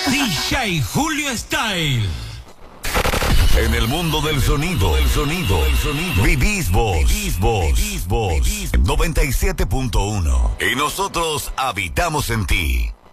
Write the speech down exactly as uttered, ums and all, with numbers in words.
D J Julio Style. En el mundo del sonido, del sonido, del sonido, vivís vos, vivís vos, vivís vos, noventa y siete punto uno. Y nosotros habitamos en ti.